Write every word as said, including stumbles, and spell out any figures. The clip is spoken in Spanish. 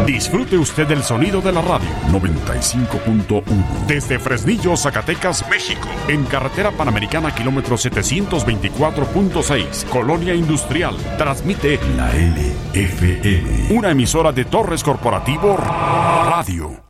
Disfrute usted del sonido de la radio. noventa y cinco punto uno. Desde Fresnillo, Zacatecas, México. En carretera Panamericana, kilómetro setecientos veinticuatro punto seis, Colonia Industrial. Transmite la L F M. Una emisora de Torres Corporativo Radio.